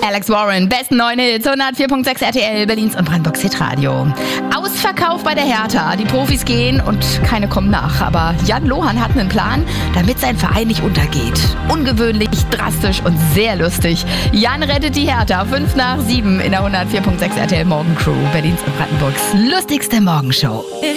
Alex Warren, besten neuen Hits, 104.6 RTL, Berlins und Brandenburgs Hitradio. Ausverkauf bei der Hertha. Die Profis gehen und keine kommen nach. Aber Jan Lohan hat einen Plan, damit sein Verein nicht untergeht. Ungewöhnlich, drastisch und sehr lustig. Jan rettet die Hertha. 5 nach 7 in der 104.6 RTL Morgencrew, Berlins und Brandenburgs lustigste Morgenshow.